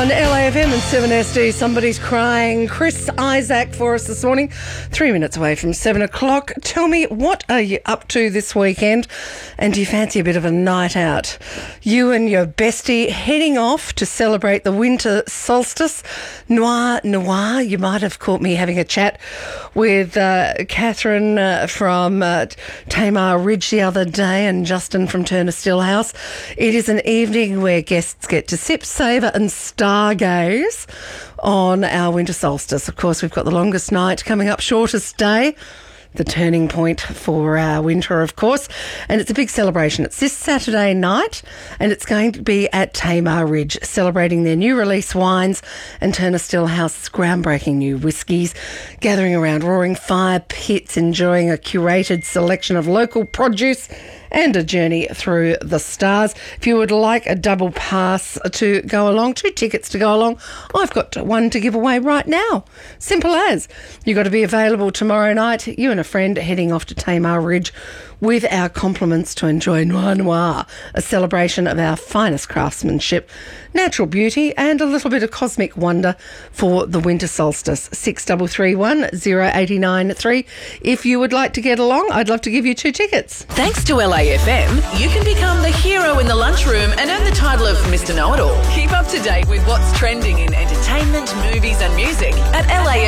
on LAFM and 7SD. Somebody's crying. Chris Isaac for us this morning, 3 minutes away from 7 o'clock. Tell me, what are you up to this weekend? And do you fancy a bit of a night out? You and your bestie heading off to celebrate the winter solstice. Noir. You might have caught me having a chat with Catherine from Tamar Ridge the other day and Justin from Turner Stillhouse. It is an evening where guests get to sip, savour and stargaze on our winter solstice. Of course, we've got the longest night coming up, shortest day, the turning point for our winter, of course, and it's a big celebration. It's this Saturday night, and it's going to be at Tamar Ridge, celebrating their new release wines and Turner Stillhouse's groundbreaking new whiskies, gathering around roaring fire pits, enjoying a curated selection of local produce and a journey through the stars. If you would like a double pass to go along, 2 tickets to go along, I've got one to give away right now. Simple as. You've got to be available tomorrow night, you and a friend heading off to Tamar Ridge with our compliments to enjoy Noir, a celebration of our finest craftsmanship, natural beauty and a little bit of cosmic wonder for the winter solstice. 6331 0893. If you would like to get along, I'd love to give you 2 tickets. Thanks to LAFM, you can become the hero in the lunchroom and earn the title of Mr. Know-It-All. Keep up to date with what's trending in entertainment, movies and music at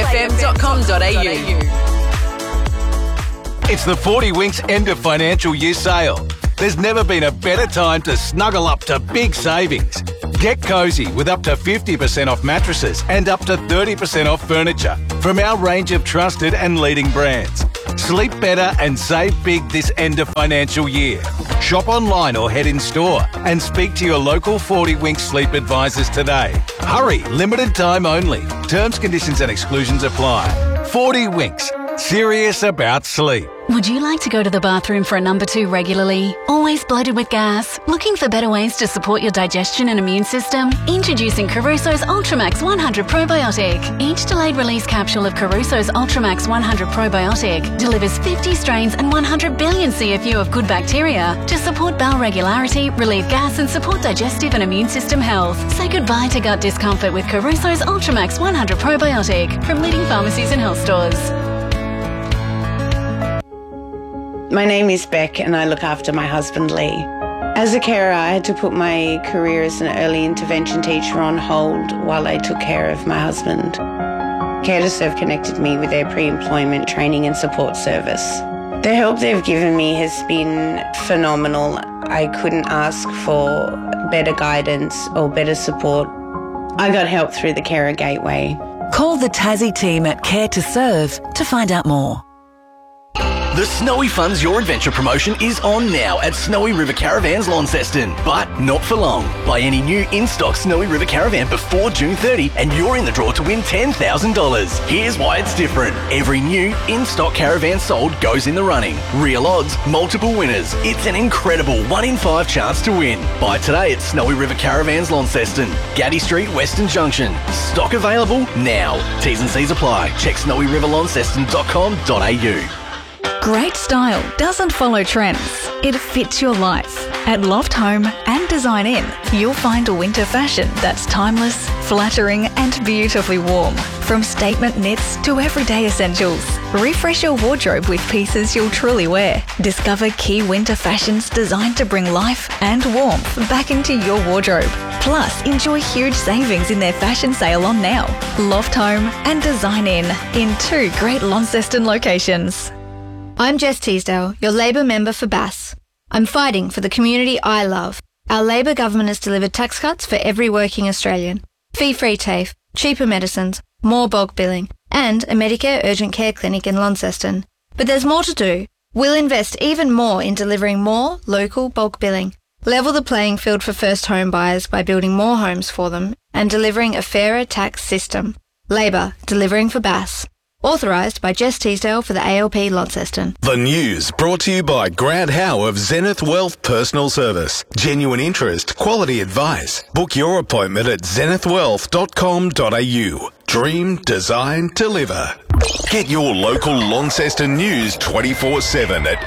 lafm.com.au. It's the 40 Winks end of financial year sale. There's never been a better time to snuggle up to big savings. Get cosy with up to 50% off mattresses and up to 30% off furniture from our range of trusted and leading brands. Sleep better and save big this end of financial year. Shop online or head in store and speak to your local 40 Winks sleep advisors today. Hurry, limited time only. Terms, conditions and exclusions apply. 40 Winks. Serious about sleep. Would you like to go to the bathroom for a number 2 regularly? Always bloated with gas? Looking for better ways to support your digestion and immune system? Introducing Caruso's Ultramax 100 Probiotic. Each delayed release capsule of Caruso's Ultramax 100 Probiotic delivers 50 strains and 100 billion CFU of good bacteria to support bowel regularity, relieve gas and support digestive and immune system health. Say goodbye to gut discomfort with Caruso's Ultramax 100 Probiotic from leading pharmacies and health stores. My name is Beck and I look after my husband Lee. As a carer, I had to put my career as an early intervention teacher on hold while I took care of my husband. Care to Serve connected me with their pre-employment training and support service. The help they've given me has been phenomenal. I couldn't ask for better guidance or better support. I got help through the Carer Gateway. Call the Tassie team at Care to Serve to find out more. The Snowy Funds Your Adventure promotion is on now at Snowy River Caravans Launceston, but not for long. Buy any new in-stock Snowy River Caravan before June 30 and you're in the draw to win $10,000. Here's why it's different. Every new in-stock caravan sold goes in the running. Real odds, multiple winners. It's an incredible 1 in 5 chance to win. Buy today at Snowy River Caravans Launceston, Gaddy Street, Western Junction. Stock available now. T's and C's apply. Check snowyriverlaunceston.com.au. Great style doesn't follow trends. It fits your life. At Loft Home and Design In, you'll find a winter fashion that's timeless, flattering and beautifully warm. From statement knits to everyday essentials. Refresh your wardrobe with pieces you'll truly wear. Discover key winter fashions designed to bring life and warmth back into your wardrobe. Plus, enjoy huge savings in their fashion sale on now. Loft Home and Design In 2 great Launceston locations. I'm Jess Teasdale, your Labor member for Bass. I'm fighting for the community I love. Our Labor government has delivered tax cuts for every working Australian, fee-free TAFE, cheaper medicines, more bulk billing, and a Medicare urgent care clinic in Launceston. But there's more to do. We'll invest even more in delivering more local bulk billing, level the playing field for first home buyers by building more homes for them, and delivering a fairer tax system. Labor, delivering for Bass. Authorised by Jess Teasdale for the ALP Launceston. The news brought to you by Grant Howe of Zenith Wealth Personal Service. Genuine interest, quality advice. Book your appointment at zenithwealth.com.au. Dream, design, deliver. Get your local Launceston news 24/7 at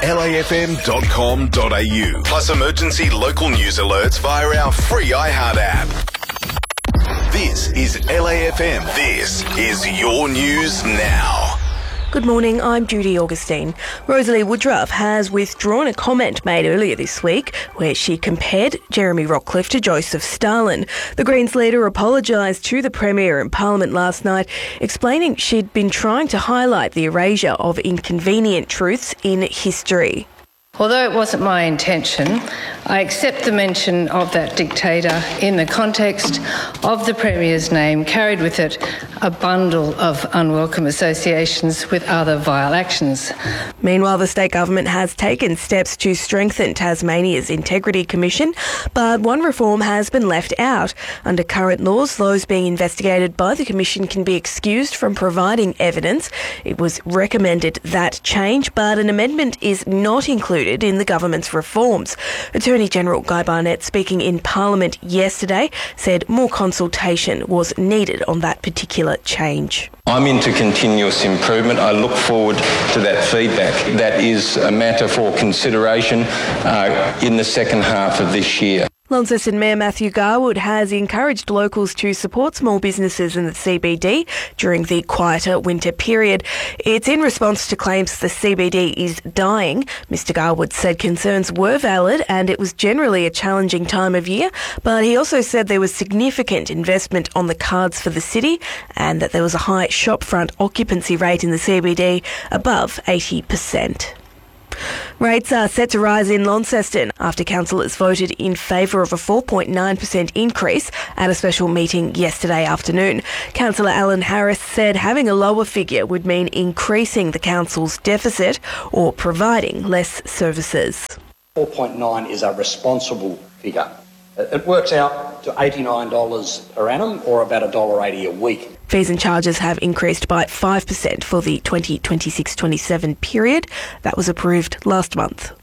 lafm.com.au. Plus emergency local news alerts via our free iHeart app. This is LAFM. This is your news now. Good morning, I'm Judy Augustine. Rosalie Woodruff has withdrawn a comment made earlier this week where she compared Jeremy Rockcliffe to Joseph Stalin. The Greens leader apologised to the Premier in Parliament last night, explaining she'd been trying to highlight the erasure of inconvenient truths in history. Although it wasn't my intention, I accept the mention of that dictator in the context of the Premier's name carried with it a bundle of unwelcome associations with other vile actions. Meanwhile, the state government has taken steps to strengthen Tasmania's Integrity Commission, but one reform has been left out. Under current laws, those being investigated by the Commission can be excused from providing evidence. It was recommended that change, but an amendment is not included in the government's reforms. Attorney General Guy Barnett, speaking in Parliament yesterday, said more consultation was needed on that particular change. I'm into continuous improvement. I look forward to that feedback. That is a matter for consideration in the second half of this year. Launceston Mayor Matthew Garwood has encouraged locals to support small businesses in the CBD during the quieter winter period. It's in response to claims the CBD is dying. Mr Garwood said concerns were valid and it was generally a challenging time of year, but he also said there was significant investment on the cards for the city and that there was a high shopfront occupancy rate in the CBD above 80%. Rates are set to rise in Launceston after councillors voted in favour of a 4.9% increase at a special meeting yesterday afternoon. Councillor Alan Harris said having a lower figure would mean increasing the council's deficit or providing less services. 4.9 is a responsible figure. It works out to $89 per annum or about $1.80 a week. Fees and charges have increased by 5% for the 2026-27 period. That was approved last month.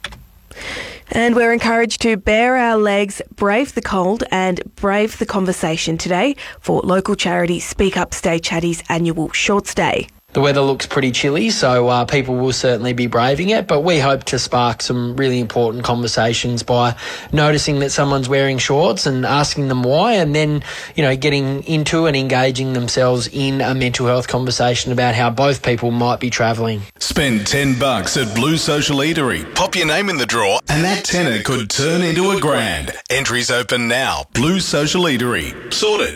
And we're encouraged to bare our legs, brave the cold and brave the conversation today for local charity Speak Up Stay Chatty's annual Shorts Day. The weather looks pretty chilly, so people will certainly be braving it, but we hope to spark some really important conversations by noticing that someone's wearing shorts and asking them why, and then, getting into and engaging themselves in a mental health conversation about how both people might be travelling. Spend $10 at Blue Social Eatery. Pop your name in the draw and that tenner could turn into $1,000. Entries open now. Blue Social Eatery. Sorted.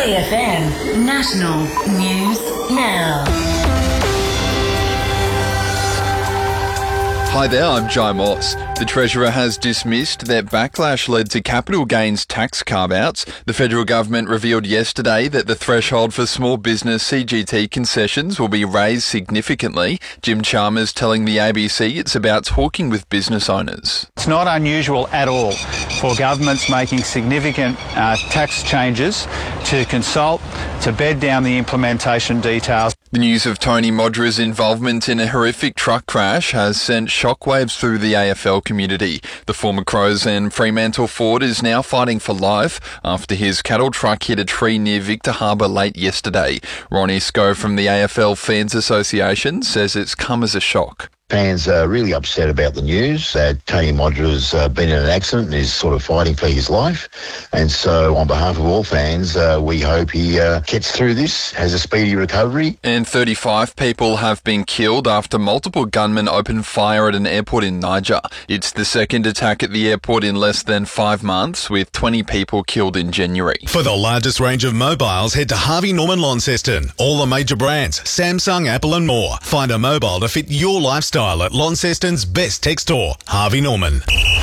LAFM National News Now. Hi there, I'm Jai Moss. The Treasurer has dismissed that backlash led to capital gains tax carve-outs. The federal government revealed yesterday that the threshold for small business CGT concessions will be raised significantly. Jim Chalmers telling the ABC it's about talking with business owners. It's not unusual at all for governments making significant tax changes to consult, to bed down the implementation details. The news of Tony Modra's involvement in a horrific truck crash has sent shockwaves through the AFL community. The former Crows and Fremantle forward is now fighting for life after his cattle truck hit a tree near Victor Harbour late yesterday. Ronnie Sco from the AFL Fans Association says it's come as a shock. Fans are really upset about the news that Tony Modra's been in an accident and is sort of fighting for his life. And so on behalf of all fans, we hope he gets through this, has a speedy recovery. And 35 people have been killed after multiple gunmen opened fire at an airport in Niger. It's the second attack at the airport in less than 5 months, with 20 people killed in January. For the largest range of mobiles, head to Harvey Norman Launceston. All the major brands, Samsung, Apple and more. Find a mobile to fit your lifestyle at Launceston's best tech store, Harvey Norman.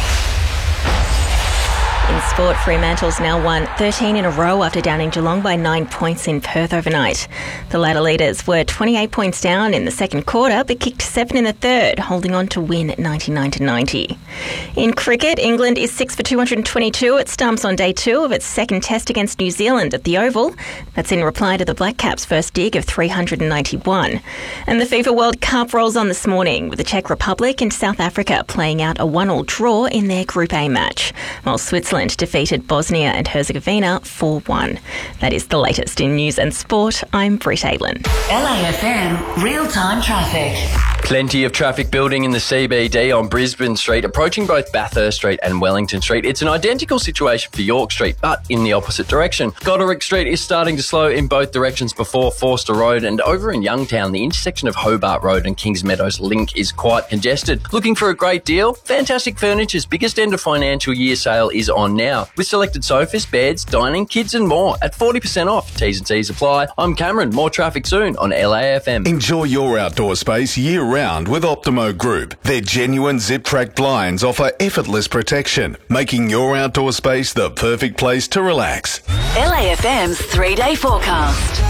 In sport, Fremantle's now won 13 in a row after downing Geelong by 9 points in Perth overnight. The ladder leaders were 28 points down in the second quarter, but kicked 7 in the third, holding on to win 99-90. In cricket, England is 6 for 222 at stumps on day 2 of its second test against New Zealand at the Oval. That's in reply to the Black Caps' first dig of 391. And the FIFA World Cup rolls on this morning, with the Czech Republic and South Africa playing out a 1-1 draw in their Group A match, while Switzerland defeated Bosnia and Herzegovina 4-1. That is the latest in news and sport. I'm Britt Aylin. LAFM Real-Time Traffic. Plenty of traffic building in the CBD on Brisbane Street, approaching both Bathurst Street and Wellington Street. It's an identical situation for York Street, but in the opposite direction. Goderic Street is starting to slow in both directions before Forster Road, and over in Youngtown, the intersection of Hobart Road and Kings Meadows Link is quite congested. Looking for a great deal? Fantastic Furniture's biggest end of financial year sale is on now, with selected sofas, beds, dining, kids and more at 40% off. T's and C's apply. I'm Cameron. More traffic soon on LAFM. Enjoy your outdoor space year-round with Optimo Group. Their genuine zip-track blinds offer effortless protection, making your outdoor space the perfect place to relax. LAFM's 3-day forecast.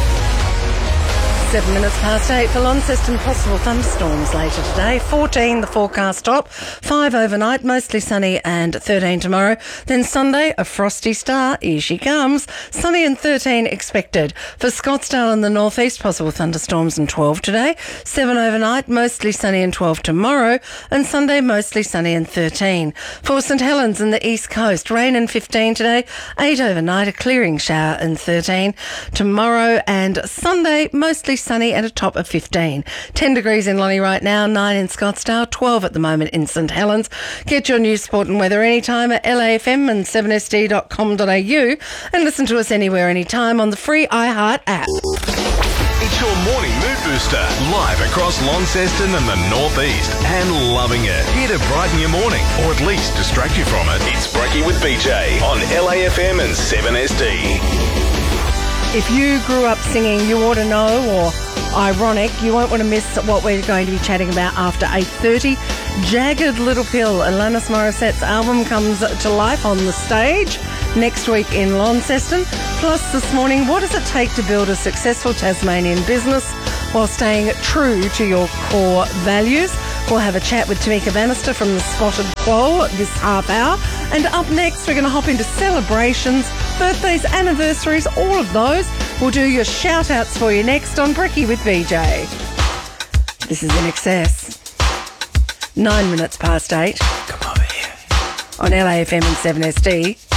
7 minutes past 8 for Launceston. Possible thunderstorms later today. 14 the forecast top. 5 overnight, mostly sunny, and 13 tomorrow. Then Sunday, a frosty start. Here she comes. Sunny and 13 expected. For Scottsdale and the northeast, possible thunderstorms and 12 today. 7 overnight, mostly sunny and 12 tomorrow. And Sunday, mostly sunny and 13. For St Helens and the east coast, rain and 15 today. 8 overnight, a clearing shower and 13 tomorrow. And Sunday, mostly sunny and a top of 15. 10 degrees in Lonnie right now, 9 in Scottsdale, 12 at the moment in St Helens. Get your news, sport and weather anytime at LAFM and 7sd.com.au and listen to us anywhere, anytime on the free iHeart app. It's your morning mood booster, live across Launceston and the northeast, and loving it. Here to brighten your morning, or at least distract you from it. It's Brekkie with BJ on LAFM and 7SD. If you grew up singing You Ought to Know or Ironic, you won't want to miss what we're going to be chatting about after 8:30. Jagged Little Pill, Alanis Morissette's album, comes to life on the stage next week in Launceston. Plus this morning, what does it take to build a successful Tasmanian business while staying true to your core values? We'll have a chat with Tamika Bannister from the Spotted Quoll this half hour. And up next, we're going to hop into celebrations, birthdays, anniversaries, all of those. We'll do your shout-outs for you next on Brekkie with BJ. This is In Excess. 9 minutes past 8. Come over here. On LAFM and 7SD.